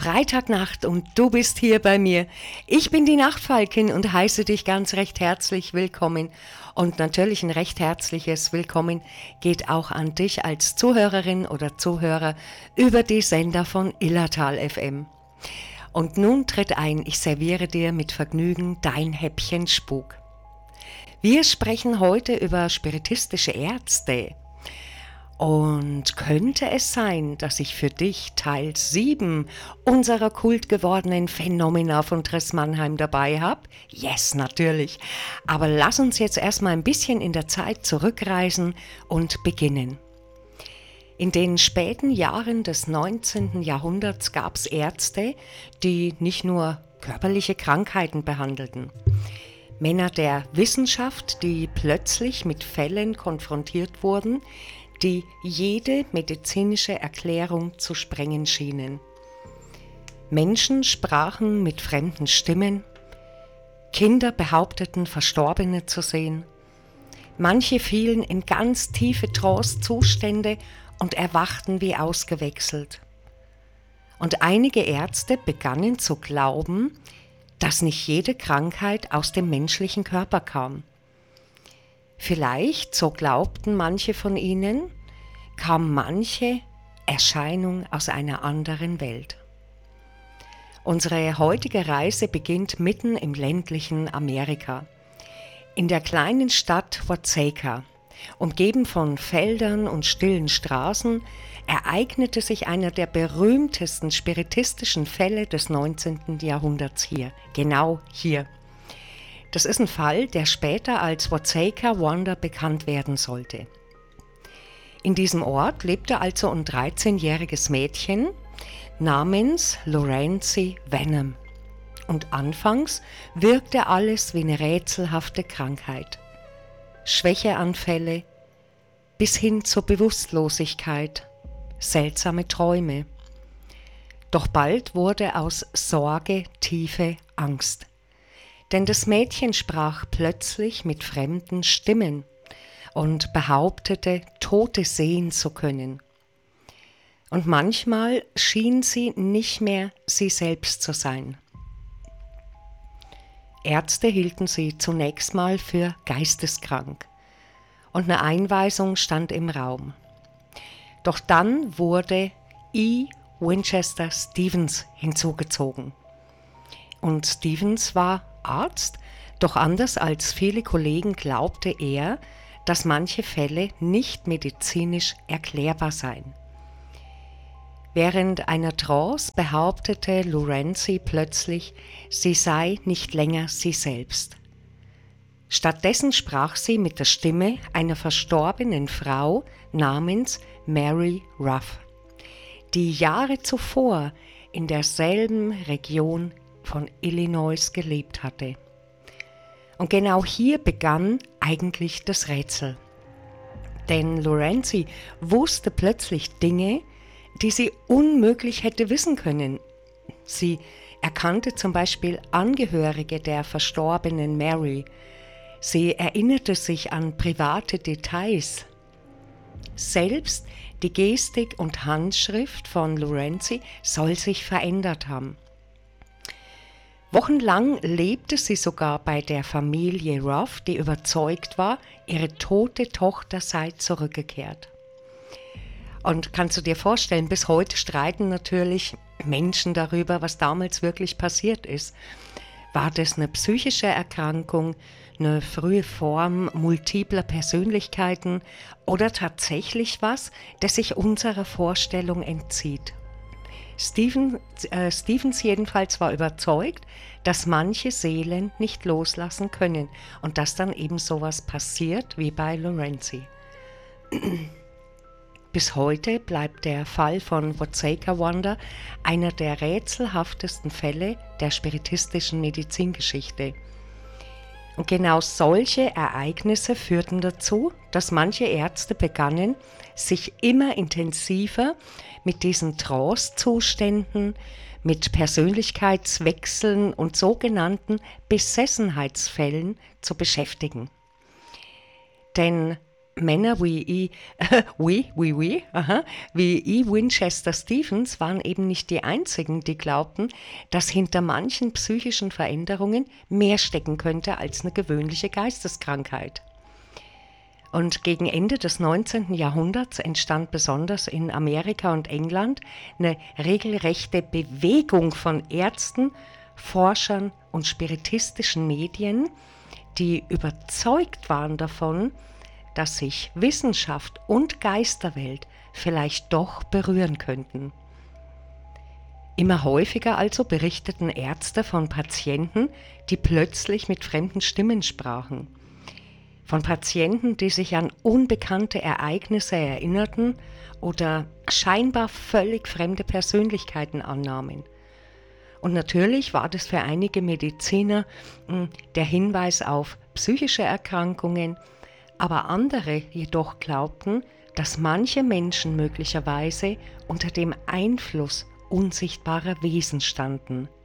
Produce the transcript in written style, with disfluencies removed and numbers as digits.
Freitagnacht und du bist hier bei mir. Ich bin die Nachtfalkin und heiße dich ganz recht herzlich willkommen. Und natürlich ein recht herzliches Willkommen geht auch an dich als Zuhörerin oder Zuhörer über die Sender von Illertal FM. Und nun tritt ein, ich serviere dir mit Vergnügen dein Häppchen Spuk. Wir sprechen heute über spiritistische Ärzte. Und könnte es sein, dass ich für dich Teil 7 unserer kultgewordenen Phänomena von Triss Mannheim dabei habe? Yes, natürlich. Aber lass uns jetzt erstmal ein bisschen in der Zeit zurückreisen und beginnen. In den späten Jahren des 19. Jahrhunderts gab es Ärzte, die nicht nur körperliche Krankheiten behandelten. Männer der Wissenschaft, die plötzlich mit Fällen konfrontiert wurden, die jede medizinische Erklärung zu sprengen schienen. Menschen sprachen mit fremden Stimmen, Kinder behaupteten, Verstorbene zu sehen, manche fielen in ganz tiefe Trance-Zustände und erwachten wie ausgewechselt. Und einige Ärzte begannen zu glauben, dass nicht jede Krankheit aus dem menschlichen Körper kam. Vielleicht, so glaubten manche von ihnen, kam manche Erscheinung aus einer anderen Welt. Unsere heutige Reise beginnt mitten im ländlichen Amerika. In der kleinen Stadt Watseka, umgeben von Feldern und stillen Straßen, ereignete sich einer der berühmtesten spiritistischen Fälle des 19. Jahrhunderts hier, genau hier. Das ist ein Fall, der später als Watseka Wonder bekannt werden sollte. In diesem Ort lebte also ein 13-jähriges Mädchen namens Lorenzi Venom. Und anfangs wirkte alles wie eine rätselhafte Krankheit. Schwächeanfälle bis hin zur Bewusstlosigkeit, seltsame Träume. Doch bald wurde aus Sorge tiefe Angst. Denn das Mädchen sprach plötzlich mit fremden Stimmen und behauptete, Tote sehen zu können. Und manchmal schien sie nicht mehr sie selbst zu sein. Ärzte hielten sie zunächst mal für geisteskrank und eine Einweisung stand im Raum. Doch dann wurde E. Winchester Stevens hinzugezogen. Und Stevens war Arzt, doch anders als viele Kollegen glaubte er, dass manche Fälle nicht medizinisch erklärbar seien. Während einer Trance behauptete Lorenzi plötzlich, sie sei nicht länger sie selbst. Stattdessen sprach sie mit der Stimme einer verstorbenen Frau namens Mary Ruff, die Jahre zuvor in derselben Region von Illinois gelebt hatte. Und genau hier begann eigentlich das Rätsel. Denn Lorenzi wusste plötzlich Dinge, die sie unmöglich hätte wissen können. Sie erkannte zum Beispiel Angehörige der verstorbenen Mary. Sie erinnerte sich an private Details. Selbst die Gestik und Handschrift von Lorenzi soll sich verändert haben. Wochenlang lebte sie sogar bei der Familie Ruff, die überzeugt war, ihre tote Tochter sei zurückgekehrt. Und kannst du dir vorstellen, bis heute streiten natürlich Menschen darüber, was damals wirklich passiert ist. War das eine psychische Erkrankung, eine frühe Form multipler Persönlichkeiten oder tatsächlich was, das sich unserer Vorstellung entzieht? Stevens jedenfalls war überzeugt, dass manche Seelen nicht loslassen können und dass dann eben sowas passiert wie bei Lorenzi. Bis heute bleibt der Fall von Watseka Wonder einer der rätselhaftesten Fälle der spiritistischen Medizingeschichte. Und genau solche Ereignisse führten dazu, dass manche Ärzte begannen, sich immer intensiver mit diesen Trance-Zuständen, mit Persönlichkeitswechseln und sogenannten Besessenheitsfällen zu beschäftigen. Denn Männer wie E. Winchester Stevens waren eben nicht die einzigen, die glaubten, dass hinter manchen psychischen Veränderungen mehr stecken könnte als eine gewöhnliche Geisteskrankheit. Und gegen Ende des 19. Jahrhunderts entstand besonders in Amerika und England eine regelrechte Bewegung von Ärzten, Forschern und spiritistischen Medien, die überzeugt waren davon, dass sich Wissenschaft und Geisterwelt vielleicht doch berühren könnten. Immer häufiger also berichteten Ärzte von Patienten, die plötzlich mit fremden Stimmen sprachen. Von Patienten, die sich an unbekannte Ereignisse erinnerten oder scheinbar völlig fremde Persönlichkeiten annahmen. Und natürlich war das für einige Mediziner der Hinweis auf psychische Erkrankungen, aber andere jedoch glaubten, dass manche Menschen möglicherweise unter dem Einfluss unsichtbarer Wesen standen.